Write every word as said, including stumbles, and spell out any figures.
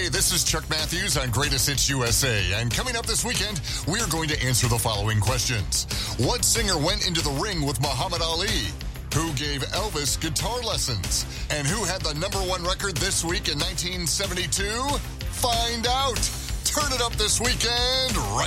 Hey, this is Chuck Matthews on Greatest Hits U S A, and coming up this weekend, we're going to answer the following questions. What singer went into the ring with Muhammad Ali? Who gave Elvis guitar lessons? And who had the number one record this week in nineteen seventy-two? Find out! Turn it up this weekend, right